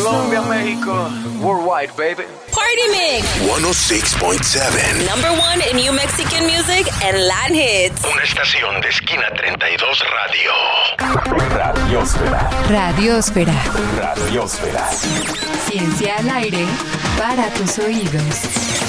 Colombia, México, worldwide, baby. Party Mix. 106.7. Number one in New Mexican music and Latin hits. Una estación de Esquina 32 Radio. Radiosfera. Radiosfera. Radiosfera. Ciencia al aire para tus oídos.